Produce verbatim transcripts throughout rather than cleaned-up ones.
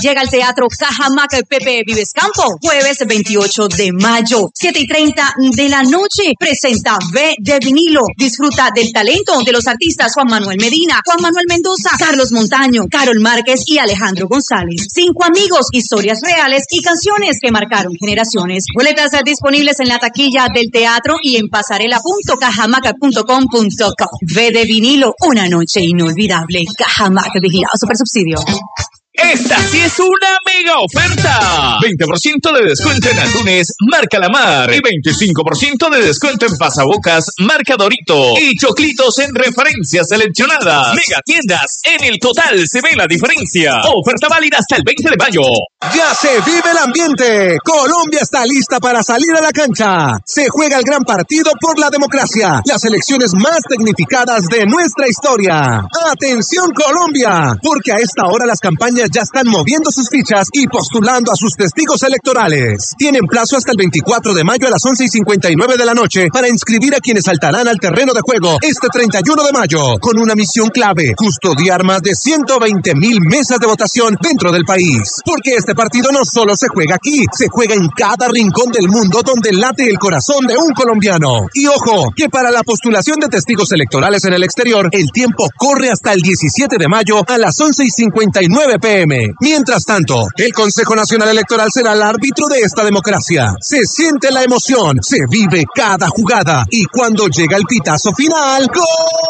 llega al Teatro Cajamarca Pepe Vives Campo, jueves veintiocho de mayo, siete y treinta de la noche. Presenta V de Vinilo. Disfruta del talento de los artistas Juan Manuel Medina, Juan Manuel Mendoza, Carlos Montaño, Carol Márquez y Alejandro González. Cinco amigos, historias reales y canciones que marcaron generaciones. Boletas disponibles en la taquilla del teatro y en pasarela punto cajamarca punto com punto co. V de Vinilo, una noche inolvidable. Cajamarca, vigilado Supersubsidio. Esta sí es una mega oferta. veinte por ciento de descuento en atunes, marca La Mar. Y veinticinco por ciento de descuento en pasabocas, marca Dorito. Y choclitos en referencias seleccionadas. Mega tiendas, en el total se ve la diferencia. Oferta válida hasta el veinte de mayo. Ya se vive el ambiente. Colombia está lista para salir a la cancha. Se juega el gran partido por la democracia. Las elecciones más tecnificadas de nuestra historia. ¡Atención, Colombia! Porque a esta hora las campañas ya están moviendo sus fichas y postulando a sus testigos electorales. Tienen plazo hasta el veinticuatro de mayo a las once y cincuenta y nueve de la noche para inscribir a quienes saltarán al terreno de juego este treinta y uno de mayo, con una misión clave: custodiar más de ciento veinte mil mesas de votación dentro del país. Porque este partido no solo se juega aquí, se juega en cada rincón del mundo donde late el corazón de un colombiano. Y ojo, que para la postulación de testigos electorales en el exterior, el tiempo corre hasta el diecisiete de mayo a las once y cincuenta y nueve p m Mientras tanto, el Consejo Nacional Electoral será el árbitro de esta democracia. Se siente la emoción, se vive cada jugada y cuando llega el pitazo final, ¡gol!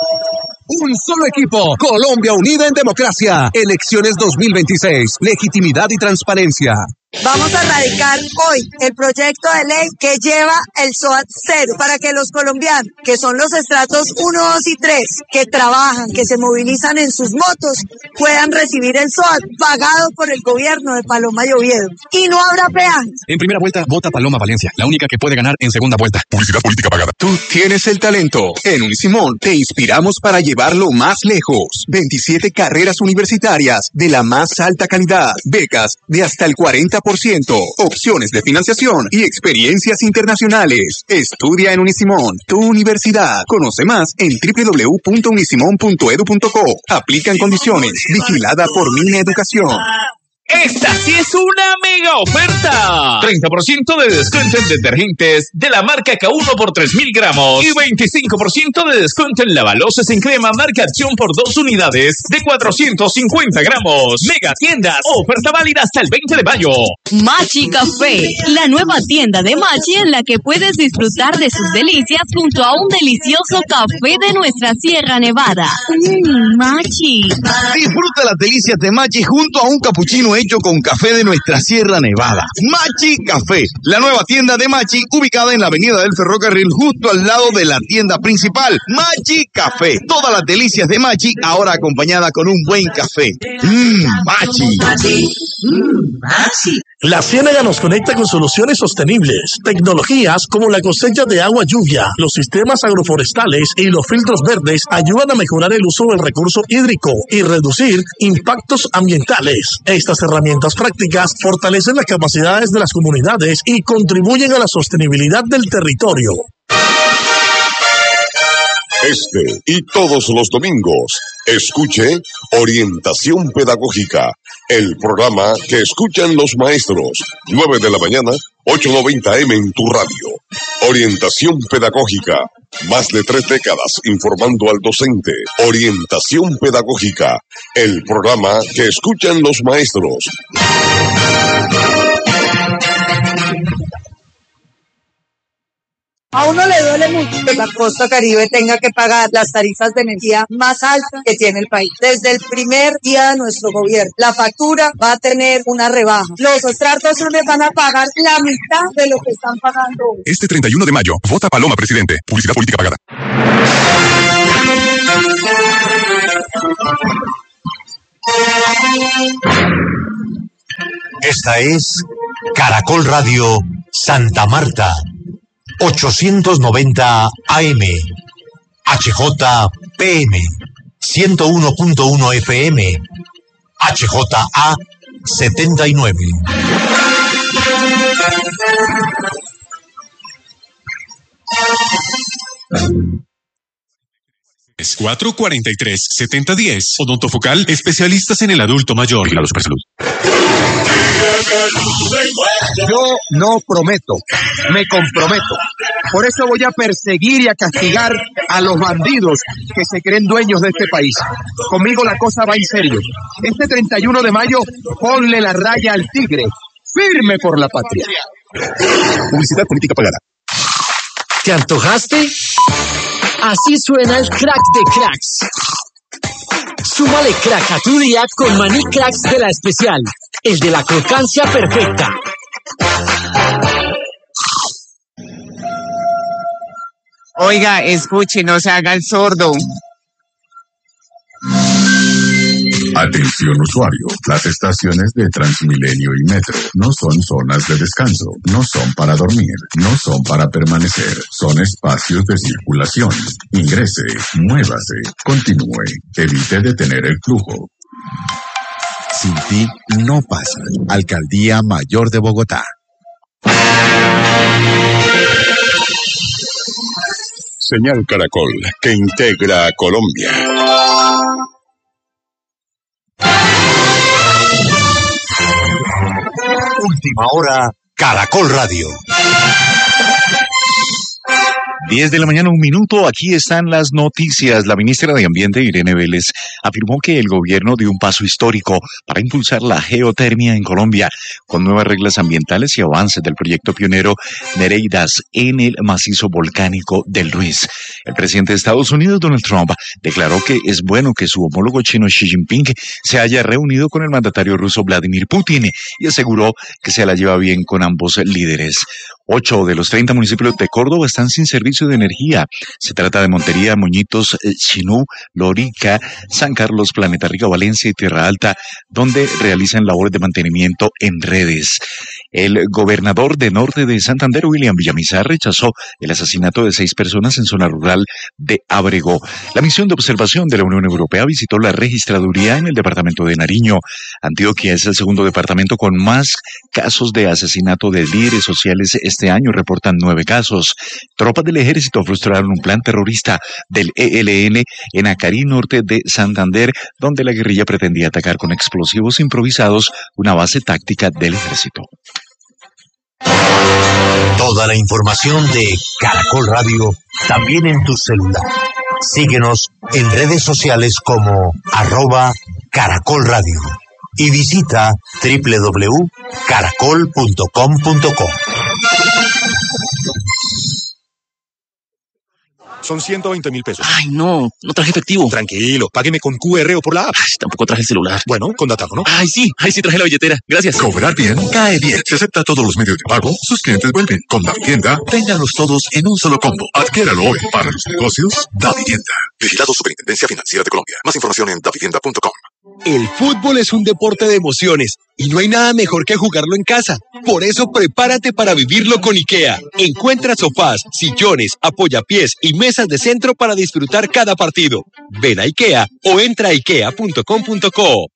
Un solo equipo, Colombia unida en democracia. Elecciones dos mil veintiséis, legitimidad y transparencia. Vamos a radicar hoy el proyecto de ley que lleva el SOAT cero para que los colombianos, que son los estratos uno, dos y tres, que trabajan, que se movilizan en sus motos, puedan recibir el SOAT pagado por el gobierno de Paloma y Oviedo. Y no habrá peajes. En primera vuelta, vota Paloma Valencia, la única que puede ganar en segunda vuelta. Publicidad política pagada. Tú tienes el talento. En Unisimón te inspiramos para llevarlo más lejos. veintisiete carreras universitarias de la más alta calidad. Becas de hasta el cuarenta por ciento, opciones de financiación y experiencias internacionales. Estudia en Unisimón, tu universidad. Conoce más en doble u doble u doble u punto unisimón punto edu punto co. Aplican condiciones. Vigilada por Mineducación. Esta sí es una mega oferta. treinta por ciento de descuento en detergentes de la marca K uno por tres mil gramos. Y veinticinco por ciento de descuento en lavaloces en crema marca Acción por dos unidades de cuatrocientos cincuenta gramos. Mega tiendas. Oferta válida hasta el veinte de mayo. Machi Café, la nueva tienda de Machi en la que puedes disfrutar de sus delicias junto a un delicioso café de nuestra Sierra Nevada. Mmm, Machi. Disfruta las delicias de Machi junto a un capuchino hecho con café de nuestra Sierra Nevada. Machi Café, la nueva tienda de Machi ubicada en la avenida del Ferrocarril justo al lado de la tienda principal. Machi Café, todas las delicias de Machi ahora acompañada con un buen café. Mmm, Machi. Mmm, Machi. La Ciénaga nos conecta con soluciones sostenibles, tecnologías como la cosecha de agua lluvia, los sistemas agroforestales y los filtros verdes ayudan a mejorar el uso del recurso hídrico y reducir impactos ambientales. Estas herramientas prácticas fortalecen las capacidades de las comunidades y contribuyen a la sostenibilidad del territorio. Este y todos los domingos, escuche Orientación Pedagógica, el programa que escuchan los maestros, nueve de la mañana, ocho noventa eme en tu radio. Orientación Pedagógica, más de tres décadas informando al docente. Orientación Pedagógica, el programa que escuchan los maestros. A uno le duele mucho que la costa Caribe tenga que pagar las tarifas de energía más altas que tiene el país. Desde el primer día de nuestro gobierno, la factura va a tener una rebaja. Los estratos urbes van a pagar la mitad de lo que están pagando hoy. Este treinta y uno de mayo, vota Paloma Presidente. Publicidad política pagada. Esta es Caracol Radio Santa Marta. ochocientos noventa A M, H J P M, ciento uno punto uno F M, H J A setenta y nueve. cuatro cuarenta y tres setenta diez. Odontofocal, especialistas en el adulto mayor. Vigilado Supersalud. Yo no prometo, me comprometo. Por eso voy a perseguir y a castigar a los bandidos que se creen dueños de este país. Conmigo la cosa va en serio. Este treinta y uno de mayo, ponle la raya al tigre. Firme por la patria. Publicidad política pagada. ¿Te antojaste? Así suena el crack de cracks. Súmale crack a tu día con maní cracks de la especial, el de la crocancia perfecta. Oiga, escuche, no se haga el sordo. Atención usuario, las estaciones de Transmilenio y Metro no son zonas de descanso, no son para dormir, no son para permanecer, son espacios de circulación. Ingrese, muévase, continúe, evite detener el flujo. Sin ti no pasa. Alcaldía Mayor de Bogotá. Señal Caracol, que integra a Colombia. Última hora, Caracol Radio. diez de la mañana, un minuto. Aquí están las noticias. La ministra de Ambiente, Irene Vélez, afirmó que el gobierno dio un paso histórico para impulsar la geotermia en Colombia, con nuevas reglas ambientales y avances del proyecto pionero Nereidas en el macizo volcánico del Ruiz. El presidente de Estados Unidos, Donald Trump, declaró que es bueno que su homólogo chino Xi Jinping se haya reunido con el mandatario ruso Vladimir Putin y aseguró que se la lleva bien con ambos líderes. Ocho de los treinta municipios de Córdoba están sin servicio de energía. Se trata de Montería, Moñitos, Chinú, Lorica, San Carlos, Planeta Rica, Valencia y Tierra Alta, donde realizan labores de mantenimiento en redes. El gobernador de Norte de Santander, William Villamizar, rechazó el asesinato de seis personas en zona rural de Ábrego. La misión de observación de la Unión Europea visitó la registraduría en el departamento de Nariño. Antioquia es el segundo departamento con más casos de asesinato de líderes sociales. Este año reportan nueve casos. Tropas del ejército frustraron un plan terrorista del E L N en Acarí, norte de Santander, donde la guerrilla pretendía atacar con explosivos improvisados una base táctica del ejército. Toda la información de Caracol Radio también en tu celular. Síguenos en redes sociales como arroba Caracol Radio y visita doble u doble u doble u punto caracol punto com punto co. Son ciento veinte mil pesos. Ay, no, no traje efectivo. Tranquilo, págueme con Q R o por la app. Ay, tampoco traje el celular. Bueno, con datáfono. Ay, sí, ay, sí traje la billetera. Gracias. Cobrar bien cae bien. Se acepta todos los medios de pago, sus clientes vuelven. Con Davivienda, ténganlos todos en un solo combo. Adquiéralo hoy. Para los negocios, Davivienda. Vigilado Superintendencia Financiera de Colombia. Más información en davivienda punto com. El fútbol es un deporte de emociones y no hay nada mejor que jugarlo en casa. Por eso prepárate para vivirlo con IKEA. Encuentra sofás, sillones, apoyapiés y mesas de centro para disfrutar cada partido. Ven a IKEA o entra a ikea punto com punto co.